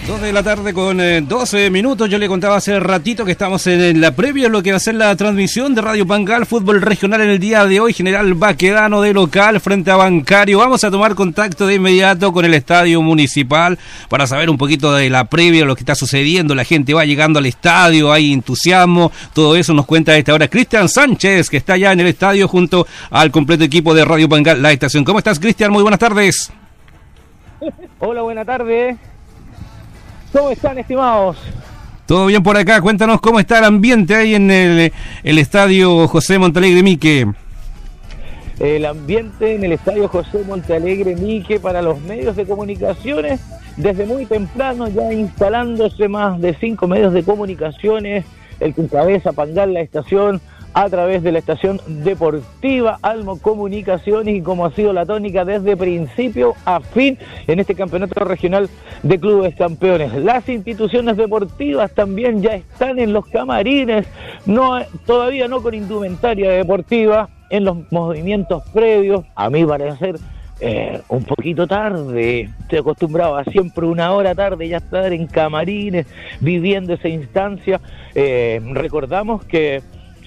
2 de la tarde con 12 minutos. Yo le contaba hace ratito que estamos en la previa, lo que va a ser la transmisión de Radio Pangal Fútbol Regional en el día de hoy. General Baquedano de local frente a Bancario. Vamos a tomar contacto de inmediato con el Estadio Municipal para saber un poquito de la previa, lo que está sucediendo. La gente va llegando al estadio, hay entusiasmo. Todo eso nos cuenta a esta hora Cristian Sánchez, que está ya en el estadio junto al completo equipo de Radio Pangal, la estación. ¿Cómo estás, Cristian? Muy buenas tardes. Hola, buenas tardes. ¿Cómo están, estimados? Todo bien por acá. Cuéntanos cómo está el ambiente ahí en el estadio José Montealegre Mique. El ambiente en el estadio José Montealegre Mique para los medios de comunicaciones, desde muy temprano ya instalándose más de 5 medios de comunicaciones, el que encabeza Pangal, la estación, a través de la estación deportiva Almo Comunicaciones, y como ha sido la tónica desde principio a fin en este campeonato regional de clubes campeones. Las instituciones deportivas también ya están en los camarines, todavía no con indumentaria deportiva, en los movimientos previos. A mí parecer un poquito tarde, estoy acostumbrado a siempre una hora tarde ya estar en camarines, viviendo esa instancia. Recordamos que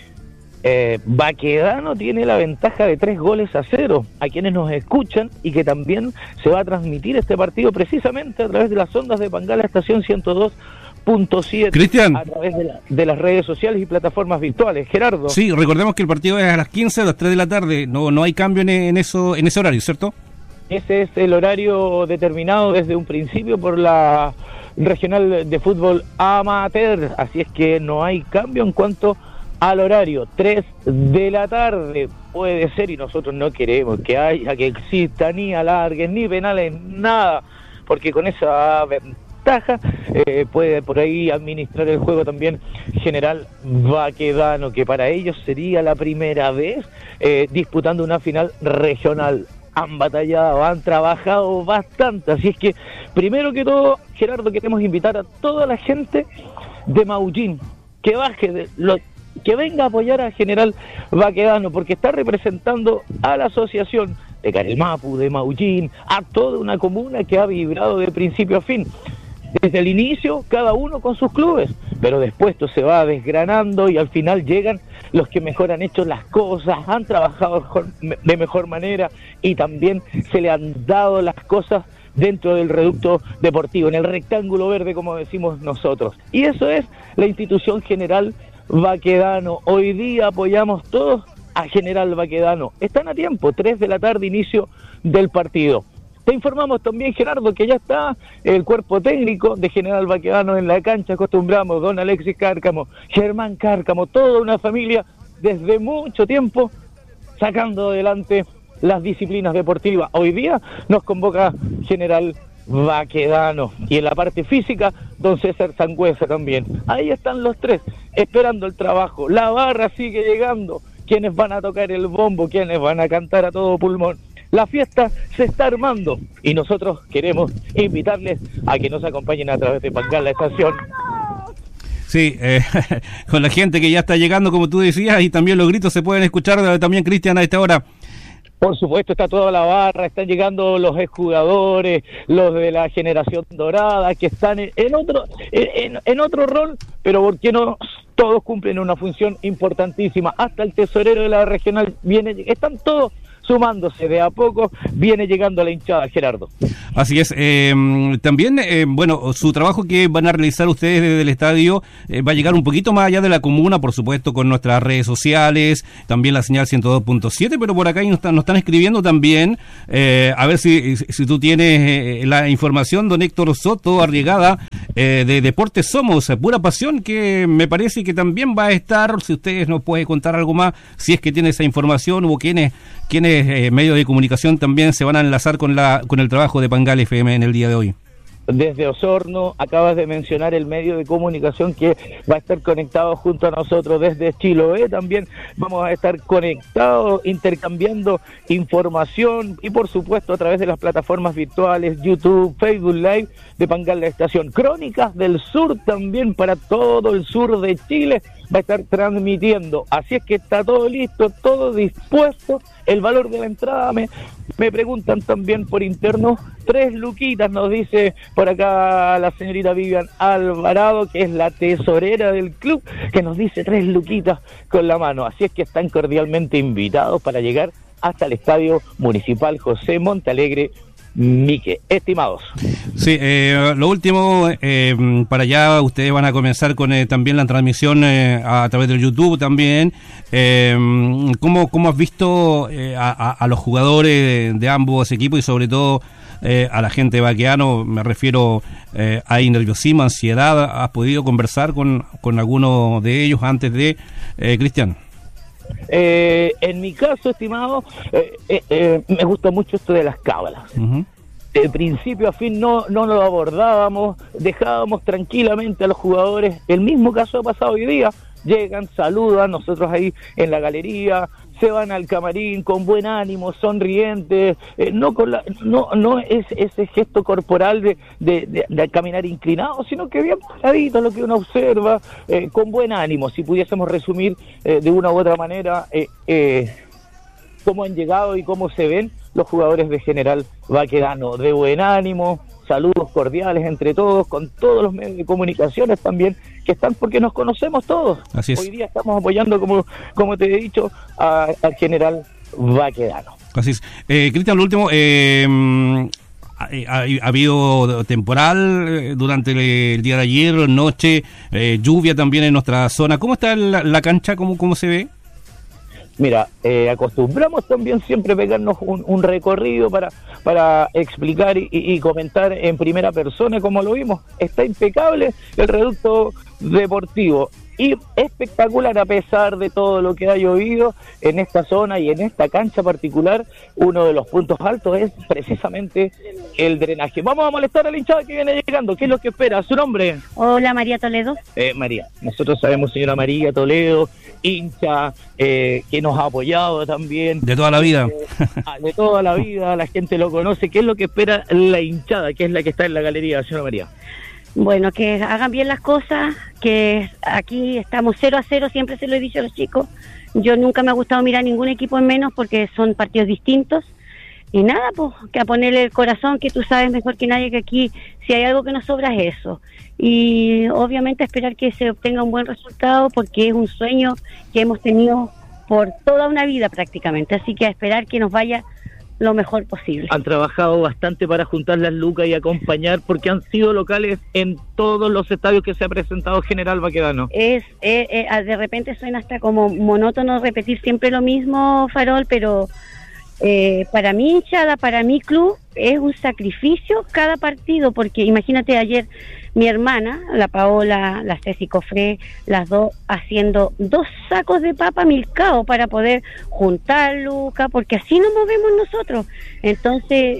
Baquedano tiene la ventaja de 3-0 a quienes nos escuchan, y que también se va a transmitir este partido precisamente a través de las ondas de Pangal, estación 102.7, Cristian, a través de las redes sociales y plataformas virtuales. Gerardo. Sí, recordemos que el partido es a las 15, a las 3 de la tarde, no hay cambio en ese horario, ¿cierto? Ese es el horario determinado desde un principio por la Regional de Fútbol Amateur, así es que no hay cambio en cuanto al horario. 3 de la tarde puede ser, y nosotros no queremos que exista ni alargues, ni penales, nada, porque con esa ventaja puede por ahí administrar el juego también General Baquedano, que para ellos sería la primera vez disputando una final regional. Han batallado, han trabajado bastante, así es que primero que todo, Gerardo, queremos invitar a toda la gente de Maullín que baje que venga a apoyar a General Baquedano, porque está representando a la asociación de Carelmapu, de Maullín, a toda una comuna que ha vibrado de principio a fin. Desde el inicio, cada uno con sus clubes, pero después esto se va desgranando y al final llegan los que mejor han hecho las cosas, han trabajado de mejor manera, y también se le han dado las cosas dentro del reducto deportivo, en el rectángulo verde, como decimos nosotros. Y eso es la institución General Baquedano. Hoy día apoyamos todos a General Baquedano. Están a tiempo, 3 de la tarde, inicio del partido. Te informamos también, Gerardo, que ya está el cuerpo técnico de General Baquedano en la cancha. Acostumbramos, don Alexis Cárcamo, Germán Cárcamo, toda una familia desde mucho tiempo sacando adelante las disciplinas deportivas. Hoy día nos convoca General Baquedano, y en la parte física don César Sangüesa también. Ahí están los tres esperando el trabajo. La barra sigue llegando, quienes van a tocar el bombo, quienes van a cantar a todo pulmón. La fiesta se está armando y nosotros queremos invitarles a que nos acompañen a través de Pangal, la estación. Sí, con la gente que ya está llegando, como tú decías, y también los gritos se pueden escuchar también, Cristian, a esta hora. Por supuesto, está toda la barra, están llegando los exjugadores, los de la generación dorada, que están en otro rol, pero ¿por qué no? Todos cumplen una función importantísima. Hasta el tesorero de la regional están todos sumándose de a poco, viene llegando la hinchada, Gerardo. Así es. También, bueno, su trabajo que van a realizar ustedes desde el estadio va a llegar un poquito más allá de la comuna, por supuesto, con nuestras redes sociales, también la señal 102.7, pero por acá nos están escribiendo también, a ver si tú tienes la información, don Héctor Soto Arriagada, de Deportes Somos, pura pasión, que me parece que también va a estar, si ustedes nos pueden contar algo más, si es que tiene esa información, o quienes medios de comunicación también se van a enlazar con el trabajo de Pangal FM en el día de hoy. Desde Osorno, acabas de mencionar el medio de comunicación que va a estar conectado junto a nosotros. Desde Chiloé también vamos a estar conectados, intercambiando información, y por supuesto a través de las plataformas virtuales, YouTube, Facebook Live de Pangal, la estación. Crónicas del Sur también para todo el sur de Chile, va a estar transmitiendo. Así es que está todo listo, todo dispuesto. El valor de la entrada, me preguntan también por interno, 3 luquitas, nos dice por acá la señorita Vivian Alvarado, que es la tesorera del club, que nos dice 3 luquitas con la mano. Así es que están cordialmente invitados para llegar hasta el Estadio Municipal José Montealegre Mique. Estimados. Sí, lo último, para allá ustedes van a comenzar con también la transmisión a través del YouTube también. ¿Cómo has visto a los jugadores de ambos equipos y sobre todo a la gente de Baquedano? Me refiero, ¿hay nerviosismo, ansiedad? ¿Has podido conversar con alguno de ellos antes de Cristian? En mi caso, estimado, me gusta mucho esto de las cábalas. Uh-huh. De principio a fin no lo abordábamos, dejábamos tranquilamente a los jugadores. El mismo caso ha pasado hoy día. Llegan, saludan, nosotros ahí en la galería, se van al camarín con buen ánimo, sonrientes, no es ese gesto corporal de caminar inclinado, sino que bien paradito lo que uno observa, con buen ánimo. Si pudiésemos resumir de una u otra manera cómo han llegado y cómo se ven los jugadores de General Baquedano, de buen ánimo, saludos cordiales entre todos, con todos los medios de comunicaciones también que están, porque nos conocemos todos. Así es. Hoy día estamos apoyando, como te he dicho, al General Baquedano. Así es. Cristian, lo último, ha habido temporal durante el día de ayer, noche, lluvia también en nuestra zona. ¿Cómo está la cancha? ¿Cómo se ve? Mira, acostumbramos también siempre pegarnos un recorrido para explicar y comentar en primera persona como lo vimos. Está impecable el reducto deportivo y espectacular a pesar de todo lo que ha llovido en esta zona y en esta cancha particular. Uno de los puntos altos es precisamente el drenaje. Vamos a molestar a la hinchada que viene llegando. ¿Qué es lo que espera? ¿Su nombre? Hola, María Toledo. María, nosotros sabemos, señora María Toledo, hincha, que nos ha apoyado también. De toda la vida. De toda la vida, la gente lo conoce. ¿Qué es lo que espera la hinchada, que es la que está en la galería, señora María? Bueno, que hagan bien las cosas, que aquí estamos 0-0, siempre se lo he dicho a los chicos. Yo nunca me ha gustado mirar ningún equipo en menos porque son partidos distintos. Y nada, pues, que a ponerle el corazón, que tú sabes mejor que nadie que aquí, si hay algo que nos sobra es eso. Y obviamente esperar que se obtenga un buen resultado porque es un sueño que hemos tenido por toda una vida prácticamente. Así que a esperar que nos vaya lo mejor posible. Han trabajado bastante para juntar las lucas y acompañar, porque han sido locales en todos los estadios que se ha presentado General Baquedano. De repente suena hasta como monótono repetir siempre lo mismo, Farol, pero para mi hinchada, para mi club, es un sacrificio cada partido, porque imagínate ayer mi hermana, la Paola, la Ceci Cofré, las dos haciendo 2 sacos de papa milcao para poder juntar lucas, porque así nos movemos nosotros. Entonces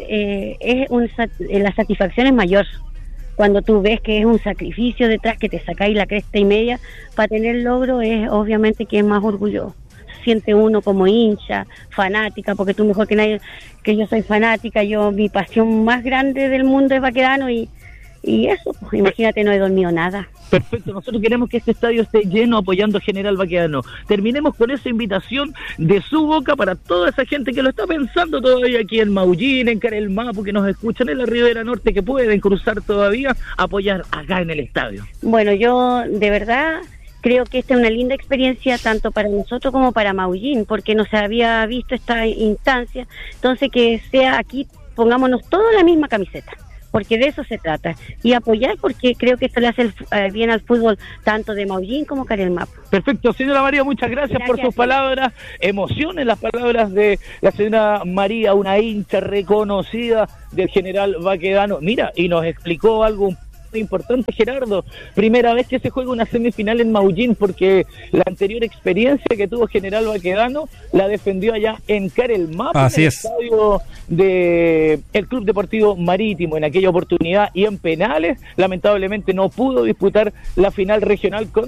la satisfacción es mayor cuando tú ves que es un sacrificio detrás, que te sacáis la cresta y media para tener logro. Es obviamente que es más orgulloso. Siente uno como hincha, fanática, porque tú mejor que nadie, que yo soy fanática, mi pasión más grande del mundo es Baquedano y eso, pues imagínate, no he dormido nada. Perfecto, nosotros queremos que este estadio esté lleno apoyando a General Baquedano. Terminemos con esa invitación de su boca para toda esa gente que lo está pensando todavía aquí en Maullín, en Carelmapo, que nos escuchan en la Ribera Norte, que pueden cruzar todavía, apoyar acá en el estadio. Bueno, yo de verdad creo que esta es una linda experiencia tanto para nosotros como para Maullín, porque no se había visto esta instancia. Entonces que sea aquí, pongámonos todos la misma camiseta, porque de eso se trata, y apoyar, porque creo que esto le hace bien al fútbol tanto de Maullín como Carelmapo. Perfecto, señora María, muchas gracias por sus palabras, emociones las palabras de la señora María, una hincha reconocida del General Baquedano. Mira, y nos explicó algo importante, Gerardo, primera vez que se juega una semifinal en Maullín, porque la anterior experiencia que tuvo General Baquedano la defendió allá en Carelmapo, en el estadio del Club Deportivo Marítimo en aquella oportunidad, y en penales lamentablemente no pudo disputar la final regional con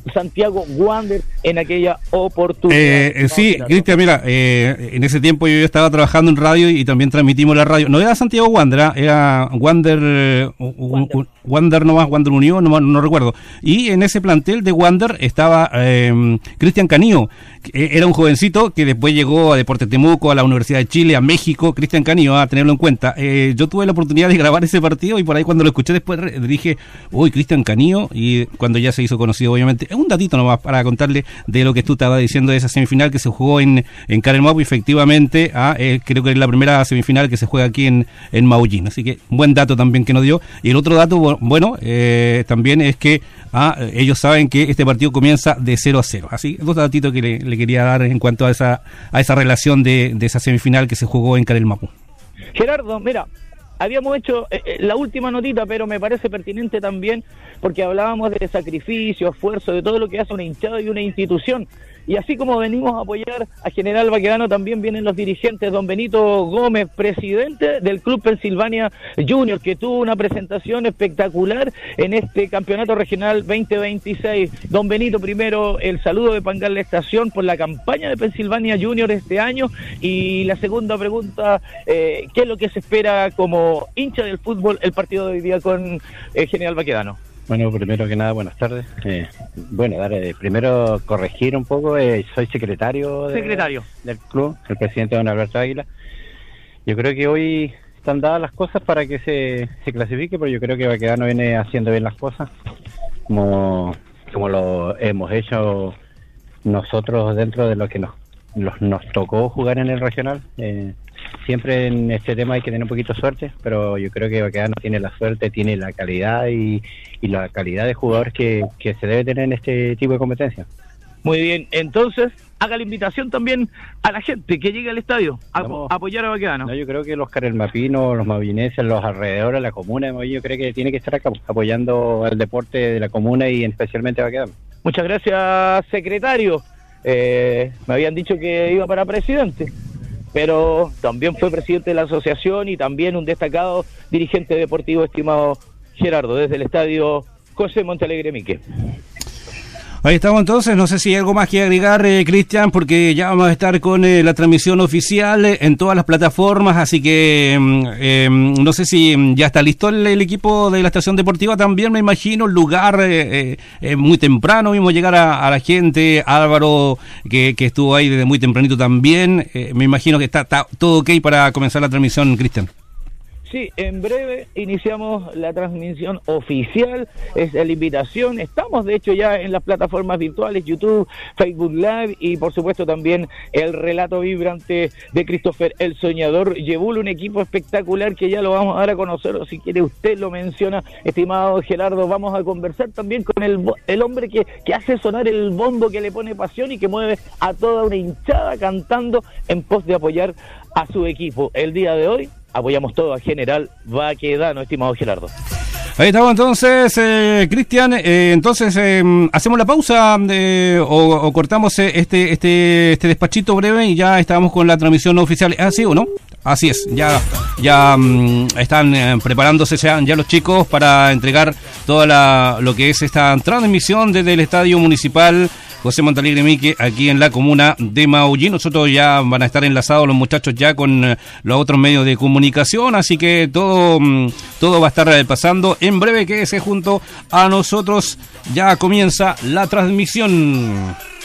Santiago Wander en aquella oportunidad. Sí, Cristian, mira, en ese tiempo yo estaba trabajando en radio y también transmitimos la radio. No era Santiago Wander, era Wander nomás, Wander Unión, no recuerdo. Y en ese plantel de Wander estaba Cristian Canillo, que era un jovencito que después llegó a Deportes Temuco, a la Universidad de Chile, a México. Cristian Canillo, a tenerlo en cuenta. Yo tuve la oportunidad de grabar ese partido y por ahí cuando lo escuché después dije, uy, Cristian Canillo, y cuando ya se hizo conocido, obviamente. Un datito nomás para contarle de lo que tú estabas diciendo de esa semifinal que se jugó en Carelmapu, efectivamente, creo que es la primera semifinal que se juega aquí en Maullín, así que un buen dato también que nos dio. Y el otro dato, bueno, también es que ellos saben que este partido comienza de 0-0, así, dos datitos que le quería dar en cuanto a esa relación de esa semifinal que se jugó en Carelmapu. Gerardo, mira, habíamos hecho la última notita, pero me parece pertinente también porque hablábamos de sacrificio, esfuerzo, de todo lo que hace una hinchada y una institución. Y así como venimos a apoyar a General Baquedano, también vienen los dirigentes. Don Benito Gómez, presidente del Club Pensilvania Junior, que tuvo una presentación espectacular en este campeonato regional 2026. Don Benito, primero el saludo de Pangal La Estación por la campaña de Pensilvania Junior este año. Y la segunda pregunta, ¿qué es lo que se espera como hincha del fútbol el partido de hoy día con General Baquedano? Bueno, primero que nada, buenas tardes. Primero corregir un poco, soy secretario del club, el presidente don Alberto Águila. Yo creo que hoy están dadas las cosas para que se clasifique, pero yo creo que Baquedano viene haciendo bien las cosas, como lo hemos hecho nosotros dentro de lo que nos tocó jugar en el regional. Siempre en este tema hay que tener un poquito de suerte, pero yo creo que Baquedano tiene la suerte, tiene la calidad y la calidad de jugadores que se debe tener en este tipo de competencia. Muy bien, entonces haga la invitación también a la gente que llegue al estadio a apoyar a Baquedano. No, yo creo que los carelmapinos, los maullinenses, los alrededores, la comuna de Maullín, yo creo que tiene que estar acá apoyando el deporte de la comuna y especialmente a Baquedano. Muchas gracias, secretario. Me habían dicho que iba para presidente, pero también fue presidente de la asociación y también un destacado dirigente deportivo, estimado Gerardo, desde el estadio José Montalegre Mique. Ahí estamos entonces, no sé si hay algo más que agregar, Cristian, porque ya vamos a estar con la transmisión oficial en todas las plataformas, así que no sé si ya está listo el equipo de la estación deportiva también, me imagino, el lugar muy temprano, vimos llegar a la gente, Álvaro, que estuvo ahí desde muy tempranito también, me imagino que está todo ok para comenzar la transmisión, Cristian. Sí, en breve iniciamos la transmisión oficial, es la invitación, estamos de hecho ya en las plataformas virtuales, YouTube, Facebook Live y por supuesto también el relato vibrante de Christopher el Soñador Yebul, un equipo espectacular que ya lo vamos a dar a conocer, o si quiere usted lo menciona, estimado Gerardo. Vamos a conversar también con el hombre que hace sonar el bombo, que le pone pasión y que mueve a toda una hinchada cantando en pos de apoyar a su equipo. El día de hoy apoyamos todo a General Baquedano, estimado Gerardo. Ahí estamos entonces, Cristian, entonces hacemos la pausa o cortamos este despachito breve y ya estamos con la transmisión oficial. ¿Así o no? Así es, ya están preparándose ya los chicos para entregar toda lo que es esta transmisión desde el Estadio Municipal José Montalegre Mique, aquí en la comuna de Maullín. Nosotros ya van a estar enlazados los muchachos ya con los otros medios de comunicación, así que todo va a estar pasando en breve. Quédese junto a nosotros, ya comienza la transmisión.